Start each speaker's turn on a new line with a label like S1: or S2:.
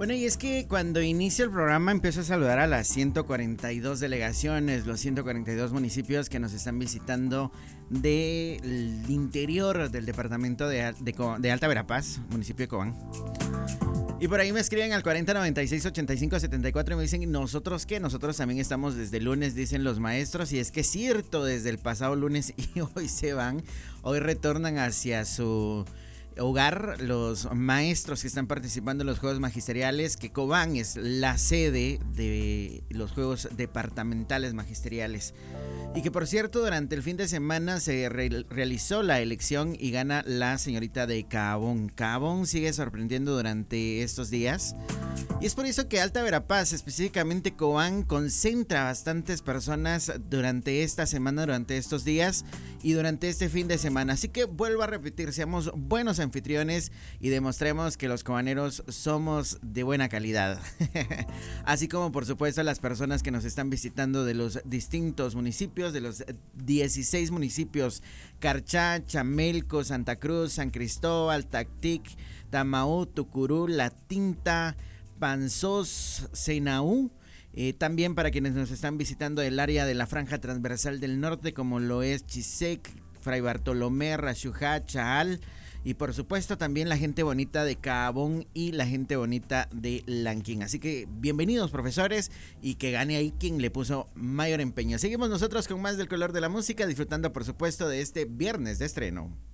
S1: Bueno, y es que cuando inicia el programa empiezo a saludar a las 142 delegaciones, los 142 municipios que nos están visitando del interior del departamento de Alta Verapaz, municipio de Cobán. Y por ahí me escriben al 4096-8574 y me dicen, ¿nosotros qué? Nosotros también estamos desde el lunes, dicen los maestros, y es que es cierto, desde el pasado lunes y hoy se van, hoy retornan hacia su hogar los maestros que están participando en los Juegos Magisteriales, que Cobán es la sede de los Juegos Departamentales Magisteriales. Y que por cierto, durante el fin de semana se realizó la elección y gana la señorita de Cabón. Cabón sigue sorprendiendo durante estos días. Y es por eso que Alta Verapaz, específicamente Cobán, concentra bastantes personas durante esta semana, durante estos días y durante este fin de semana. Así que vuelvo a repetir, seamos buenos anfitriones y demostremos que los cobaneros somos de buena calidad. Así como por supuesto las personas que nos están visitando de los distintos municipios, de los 16 municipios: Carchá, Chamelco, Santa Cruz, San Cristóbal, Tactic, Tamaú, Tucurú, La Tinta, Panzós, Senaú. También para quienes nos están visitando del área de la franja transversal del norte, como lo es Chisec, Fray Bartolomé, Raxujá, Chaal. Y por supuesto también la gente bonita de Cabón y la gente bonita de Lanquín. Así que bienvenidos, profesores, y que gane ahí quien le puso mayor empeño. Seguimos nosotros con más del color de la música, disfrutando por supuesto de este viernes de estreno.